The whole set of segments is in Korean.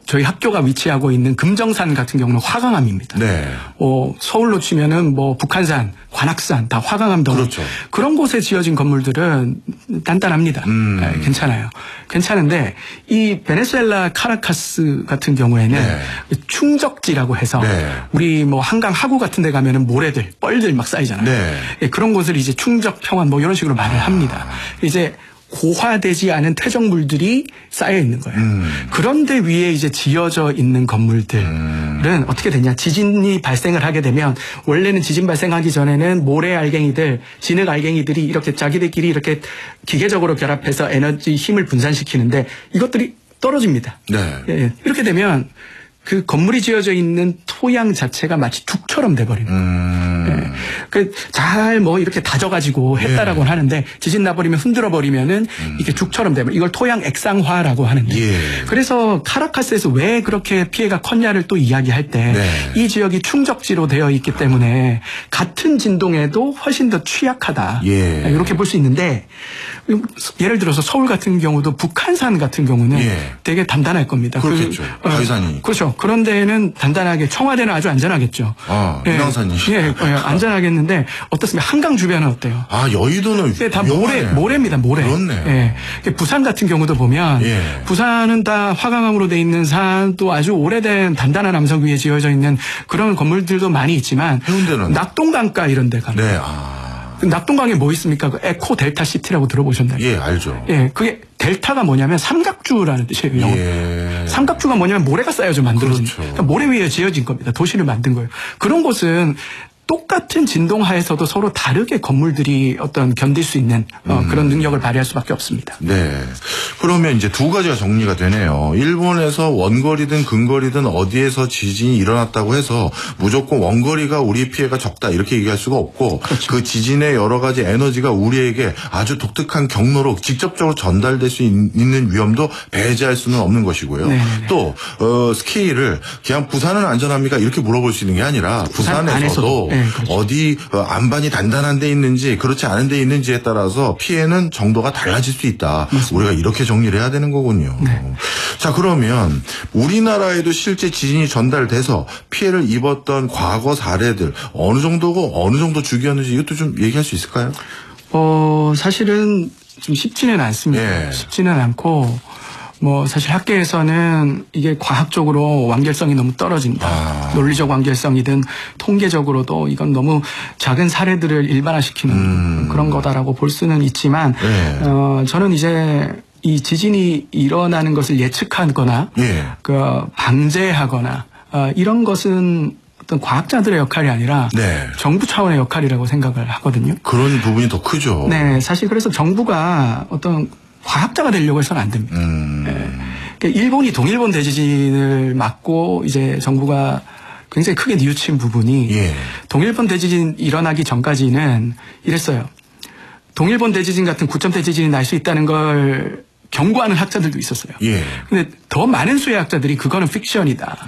저희 학교가 위치하고 있는 금정산 같은 경우는 화강암입니다. 네. 서울로 치면은 뭐 북한산, 관악산 다 화강암 덩어리. 그렇죠. 그런 곳에 지어진 건물들은 단단합니다. 네, 괜찮아요. 괜찮은데 이 베네수엘라 카라카스 같은 경우에는 네. 충적지라고 해서 네. 우리 뭐 한강 하구 같은 데 가면은 모래들, 뻘들 막 쌓이잖아요. 네. 예, 그런 곳을 이제 충적 평원 뭐 이런 식으로 말을 합니다. 이제 고화되지 않은 퇴적물들이 쌓여 있는 거예요. 그런데 위에 이제 지어져 있는 건물들은 어떻게 되냐? 지진이 발생을 하게 되면 원래는 지진 발생하기 전에는 모래 알갱이들, 진흙 알갱이들이 이렇게 자기들끼리 이렇게 기계적으로 결합해서 에너지 힘을 분산시키는데 이것들이 떨어집니다. 네. 예, 이렇게 되면 그 건물이 지어져 있는 토양 자체가 마치 죽처럼 돼버리는 거예요. 예. 잘 뭐 이렇게 다져가지고 했다라고는 하는데 지진 나버리면 흔들어버리면은 이게 죽처럼 되면 이걸 토양 액상화라고 하는데 예. 그래서 카라카스에서 왜 그렇게 피해가 컸냐를 또 이야기할 때 이 지역이 충적지로 되어 있기 때문에 같은 진동에도 훨씬 더 취약하다. 예. 이렇게 볼 수 있는데 예를 들어서 서울 같은 경우도 북한산 같은 경우는 되게 단단할 겁니다. 그렇겠죠. 바위산이. 그렇죠. 그런 데는 단단하게 청와대는 아주 안전하겠죠. 인왕산이. 안전하겠는데 어떻습니까? 한강 주변은 어때요? 여의도는 다 모래입니다. 모래. 그렇네. 부산 같은 경우도 보면 부산은 다 화강암으로 돼 있는 산 또 아주 오래된 단단한 암석 위에 지어져 있는 그런 건물들도 많이 있지만 해운대는 낙동강가 이런 데 가면 낙동강에 뭐 있습니까? 그 에코 델타 시티라고 들어보셨나요? 예, 알죠. 예, 그게 델타가 뭐냐면 삼각주라는 뜻이에요. 영어. 삼각주가 뭐냐면 모래가 쌓여져 만들어진. 그렇죠. 그러니까 모래 위에 지어진 겁니다. 도시를 만든 거예요. 그런 곳은 똑같은 진동 하에서도 서로 다르게 건물들이 어떤 견딜 수 있는 그런 능력을 발휘할 수밖에 없습니다. 네. 그러면 이제 두 가지가 정리가 되네요. 일본에서 원거리든 근거리든 어디에서 지진이 일어났다고 해서 무조건 원거리가 우리 피해가 적다 이렇게 얘기할 수가 없고 그렇죠. 그 지진의 여러 가지 에너지가 우리에게 아주 독특한 경로로 직접적으로 전달될 수 있는 위험도 배제할 수는 없는 것이고요. 네네네. 또 스키를 그냥 부산은 안전합니까 이렇게 물어볼 수 있는 게 아니라 부산에서도 그렇죠. 어디 안반이 단단한 데 있는지 그렇지 않은 데 있는지에 따라서 피해는 정도가 달라질 수 있다. 맞습니다. 우리가 이렇게 정리를 해야 되는 거군요. 자, 그러면 우리나라에도 실제 지진이 전달돼서 피해를 입었던 과거 사례들 어느 정도고 어느 정도 주기였는지 이것도 좀 얘기할 수 있을까요? 사실은 좀 쉽지는 않습니다. 쉽지는 않고 사실 학계에서는 이게 과학적으로 완결성이 너무 떨어진다. 논리적 완결성이든 통계적으로도 이건 너무 작은 사례들을 일반화시키는 그런 거다라고 볼 수는 있지만, 저는 이제 이 지진이 일어나는 것을 예측하거나, 방제하거나, 이런 것은 어떤 과학자들의 역할이 아니라 정부 차원의 역할이라고 생각을 하거든요. 그런 부분이 더 크죠. 네, 사실 그래서 정부가 어떤 과학자가 되려고 해서는 안 됩니다. 그러니까 일본이 동일본 대지진을 막고 이제 정부가 굉장히 크게 뉘우친 부분이 동일본 대지진 일어나기 전까지는 이랬어요. 동일본 대지진 같은 9점 대지진이 날 수 있다는 걸 경고하는 학자들도 있었어요. 근데 더 많은 수의 학자들이 그거는 픽션이다.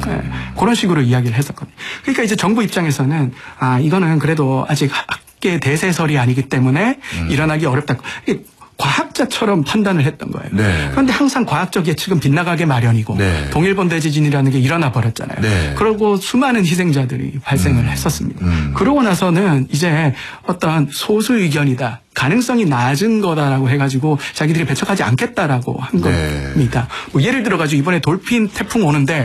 그런 식으로 이야기를 했었거든요. 그러니까 이제 정부 입장에서는 이거는 그래도 아직 학계 대세설이 아니기 때문에 일어나기 어렵다. 과학자처럼 판단을 했던 거예요. 그런데 항상 과학적 예측은 빗나가게 마련이고 동일본 대지진이라는 게 일어나 버렸잖아요. 그리고 수많은 희생자들이 발생을 했었습니다. 그러고 나서는 이제 어떤 소수 의견이다. 가능성이 낮은 거다라고 해가지고 자기들이 배척하지 않겠다라고 한 겁니다. 예를 들어가지고 이번에 돌핀 태풍 오는데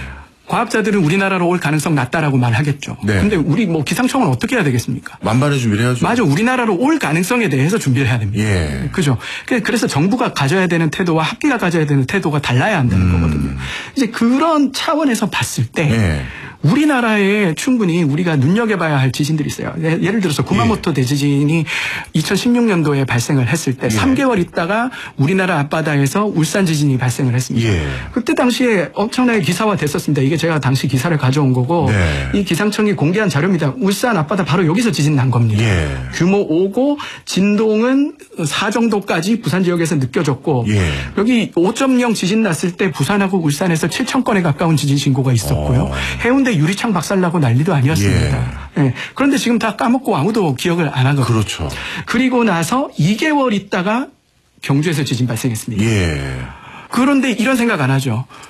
과학자들은 우리나라로 올 가능성 낮다라고 말하겠죠. 근데 우리 기상청은 어떻게 해야 되겠습니까? 만반의 준비를 해야죠. 맞아. 우리나라로 올 가능성에 대해서 준비를 해야 됩니다. 그죠? 그래서 정부가 가져야 되는 태도와 학계가 가져야 되는 태도가 달라야 한다는 거거든요. 이제 그런 차원에서 봤을 때 우리나라에 충분히 우리가 눈여겨봐야 할 지진들이 있어요. 예를 들어서 구마모토 대지진이 2016년도에 발생을 했을 때 3개월 있다가 우리나라 앞바다에서 울산 지진이 발생을 했습니다. 그때 당시에 엄청나게 기사화 됐었습니다. 이게 제가 당시 기사를 가져온 거고 이 기상청이 공개한 자료입니다. 울산 앞바다 바로 여기서 지진 난 겁니다. 규모 5고 진동은 4 정도까지 부산 지역에서 느껴졌고 여기 5.0 지진 났을 때 부산하고 울산에서 7,000건에 가까운 지진 신고가 있었고요. 해운대 유리창 박살나고 난리도 아니었습니다. 그런데 지금 다 까먹고 아무도 기억을 안 하거든요. 그렇죠. 그리고 나서 2개월 있다가 경주에서 지진 발생했습니다. 그런데 이런 생각 안 하죠.